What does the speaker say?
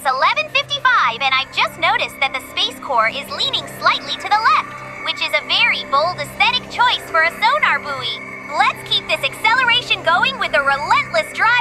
It's 11:55 and I just noticed that the Space Core is leaning slightly to the left, which is a very bold aesthetic choice for a sonar buoy. Let's keep this acceleration going with a relentless drive